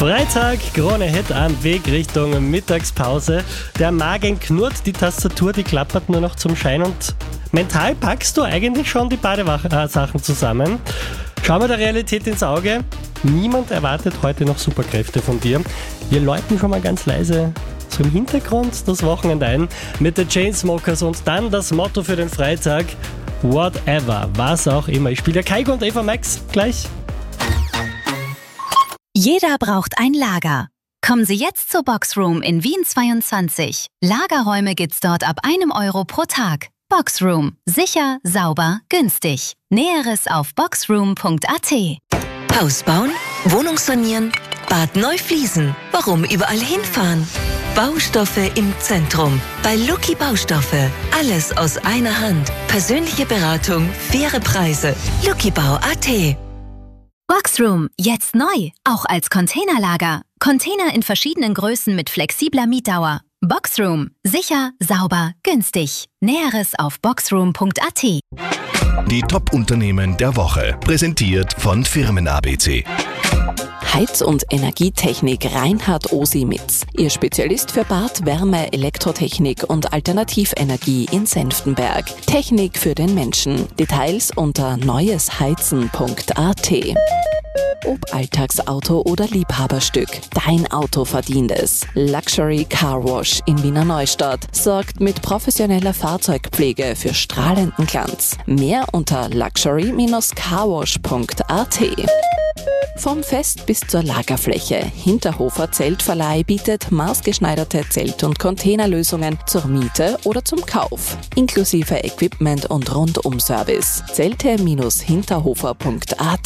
Freitag, Krone Hit am Weg Richtung Mittagspause. Der Magen knurrt, die Tastatur, die klappert nur noch zum Schein und mental packst du eigentlich schon die Badesachen zusammen. Schauen wir der Realität ins Auge. Niemand erwartet heute noch Superkräfte von dir. Wir läuten schon mal ganz leise so im Hintergrund das Wochenende ein mit den Chainsmokers und dann das Motto für den Freitag: Whatever, was auch immer. Ich spiele Kaiko und Eva Max gleich. Jeder braucht ein Lager. Kommen Sie jetzt zur Boxroom in Wien 22. Lagerräume gibt's dort ab 1 Euro pro Tag. Boxroom. Sicher, sauber, günstig. Näheres auf boxroom.at. Haus bauen? Wohnung sanieren? Bad neu fließen? Warum überall hinfahren? Baustoffe im Zentrum. Bei Lucky Baustoffe. Alles aus einer Hand. Persönliche Beratung, faire Preise. luckybau.at. Boxroom, jetzt neu, auch als Containerlager. Container in verschiedenen Größen mit flexibler Mietdauer. Boxroom, sicher, sauber, günstig. Näheres auf boxroom.at. Die Top-Unternehmen der Woche, präsentiert von Firmen ABC. Heiz- und Energietechnik Reinhard Osi-Mitz. Ihr Spezialist für Bad, Wärme, Elektrotechnik und Alternativenergie in Senftenberg. Technik für den Menschen. Details unter neuesheizen.at. Ob Alltagsauto oder Liebhaberstück, dein Auto verdient es. Luxury Car Wash in Wiener Neustadt sorgt mit professioneller Fahrzeugpflege für strahlenden Glanz. Mehr unter luxury-carwash.at. Vom Fest bis zur Lagerfläche. Hinterhofer Zeltverleih bietet maßgeschneiderte Zelt- und Containerlösungen zur Miete oder zum Kauf. Inklusive Equipment und Rundum-Service. Zelte-hinterhofer.at.